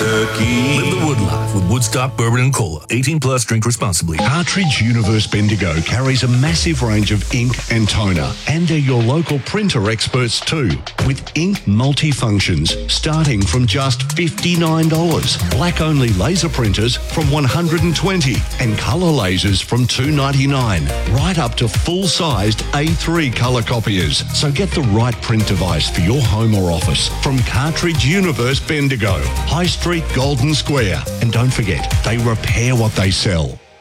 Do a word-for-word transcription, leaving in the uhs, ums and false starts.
turkey. Live the wood life with Woodstock Bourbon and Cola. eighteen plus, drink responsibly. Cartridge Universe Bendigo carries a massive range of ink and toner, and they're your local printer experts too, with ink multifunctions starting from just fifty-nine dollars. Black-only laser printers from one hundred twenty dollars and colour lasers from two ninety-nine, right up to full-sized A three colour copiers. So get the right print device for your home or office from Cartridge Universe Bendigo, High Street, Golden Square. And don't forget, they repair what they sell.